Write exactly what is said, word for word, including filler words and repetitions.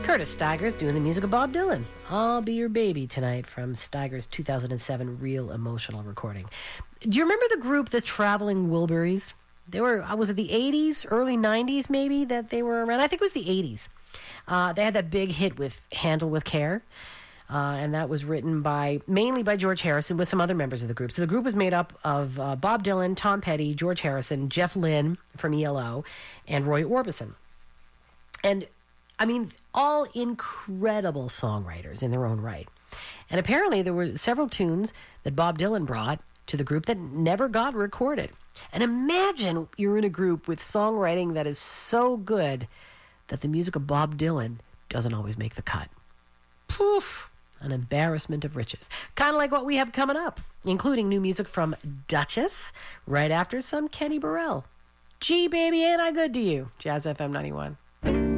Curtis Stigers doing the music of Bob Dylan. I'll Be Your Baby tonight from Stigers' two thousand seven Real Emotional recording. Do you remember the group, the Traveling Wilburys? They were, was it the eighties, early nineties maybe, that they were around? I think it was the eighties. Uh, they had that big hit with Handle with Care. Uh, and that was written by mainly by George Harrison with some other members of the group. So the group was made up of uh, Bob Dylan, Tom Petty, George Harrison, Jeff Lynne from E L O, and Roy Orbison. And, I mean, all incredible songwriters in their own right. And apparently there were several tunes that Bob Dylan brought to the group that never got recorded. And imagine you're in a group with songwriting that is so good that the music of Bob Dylan doesn't always make the cut. Poof! An embarrassment of riches. Kind of like what we have coming up, including new music from Duchess, right after some Kenny Burrell. Gee, baby, ain't I good to you? Jazz F M ninety-one.